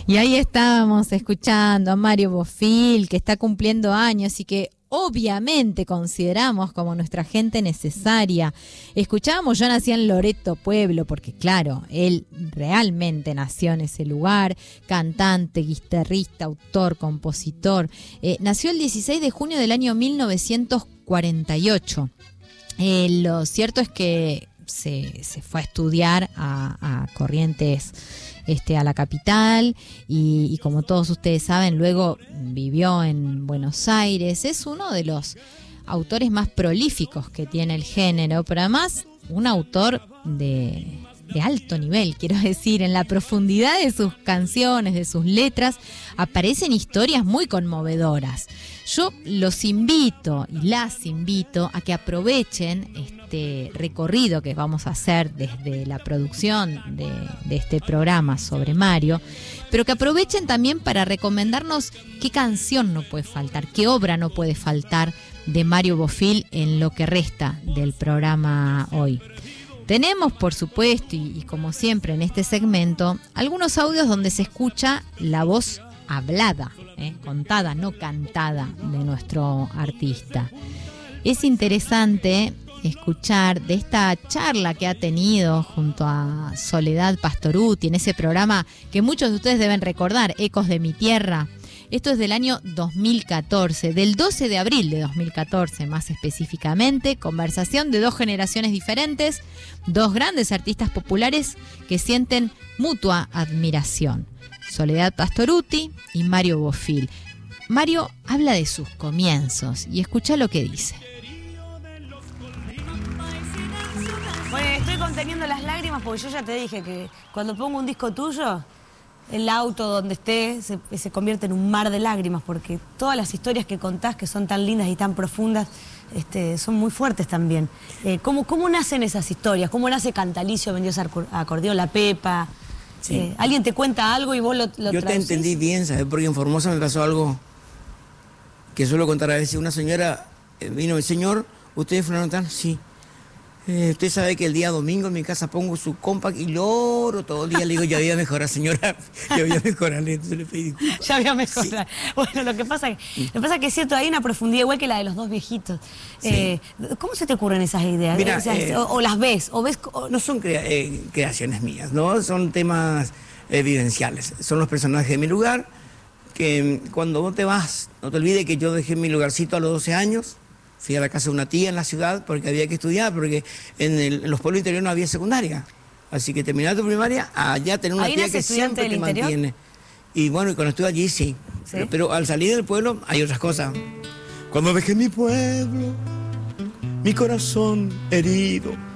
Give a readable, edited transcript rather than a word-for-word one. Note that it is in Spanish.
Y ahí estábamos escuchando a Mario Bofill, que está cumpliendo años y que obviamente consideramos como nuestra gente necesaria. Escuchábamos Yo nací en Loreto, Pueblo, porque claro, él realmente nació en ese lugar, cantante, guitarrista, autor, compositor. Nació el 16 de junio del año 1948. Lo cierto es que se fue a estudiar a Corrientes, a la capital, y como todos ustedes saben, luego vivió en Buenos Aires. Es uno de los autores más prolíficos que tiene el género, pero además un autor de alto nivel, quiero decir. En la profundidad de sus canciones, de sus letras, aparecen historias muy conmovedoras. Yo los invito y las invito a que aprovechen este recorrido que vamos a hacer desde la producción de este programa sobre Mario, pero que aprovechen también para recomendarnos qué canción no puede faltar, qué obra no puede faltar de Mario Bofill en lo que resta del programa hoy. Tenemos, por supuesto, y como siempre en este segmento, algunos audios donde se escucha la voz hablada, contada, no cantada, de nuestro artista. Es interesante escuchar de esta charla que ha tenido junto a Soledad Pastorutti en ese programa que muchos de ustedes deben recordar, Ecos de mi Tierra. Esto es del año 2014, del 12 de abril de 2014 más específicamente. Conversación de dos generaciones diferentes, dos grandes artistas populares que sienten mutua admiración. Soledad Pastorutti y Mario Bofill. Mario habla de sus comienzos y escucha lo que dice. Bueno, estoy conteniendo las lágrimas porque yo ya te dije que cuando pongo un disco tuyo, el auto donde esté se convierte en un mar de lágrimas, porque todas las historias que contás, que son tan lindas y tan profundas, son muy fuertes también. ¿Cómo nacen esas historias? ¿Cómo nace Cantalicio, Vendió Acordeón, La Pepa? Sí. ¿Alguien te cuenta algo y vos lo Yo traducís? te entendí bien, ¿sabes? Porque en Formosa me pasó algo que suelo contar a veces. Una señora vino, señor, ¿usted es fulano tal? Sí. Usted sabe que el día domingo en mi casa pongo su compact y lloro todo el día. Le digo, ya voy a mejorar, señora. Ya voy a mejorar. Entonces le pedí disculpas. Ya voy a mejorar. Sí. Bueno, lo que pasa es que es cierto, hay una profundidad igual que la de los dos viejitos. Sí. ¿Cómo se te ocurren esas ideas? Mira, o las ves, No son creaciones mías, ¿no? Son temas vivenciales. Son los personajes de mi lugar, que cuando vos te vas, no te olvides que yo dejé mi lugarcito a los 12 años. Fui a la casa de una tía en la ciudad porque había que estudiar, porque en los pueblos interiores no había secundaria. Así que terminar tu primaria, allá tener una tía que siempre te mantiene. Y bueno, y cuando estuve allí, sí. Pero al salir del pueblo hay otras cosas. Cuando dejé mi pueblo, mi corazón herido,